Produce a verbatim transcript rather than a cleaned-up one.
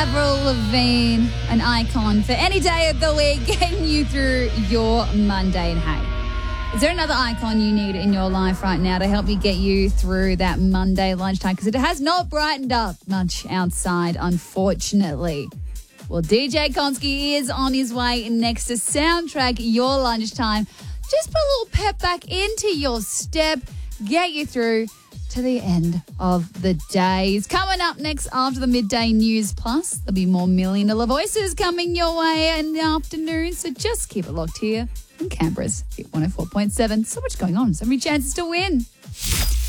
Avril Lavigne, an icon for any day of the week, getting you through your Monday. And hey, is there another icon you need in your life right now to help you get you through that Monday lunchtime? Because it has not brightened up much outside, unfortunately. Well, D J Konski is on his way next to soundtrack your lunchtime. Just put a little pep back into your step, get you through to the end of the day. It's coming up next after the midday news. Plus, there'll be more Million Dollar Voices coming your way in the afternoon. So just keep it locked here in Canberra's Hit one oh four point seven. So much going on. So many chances to win.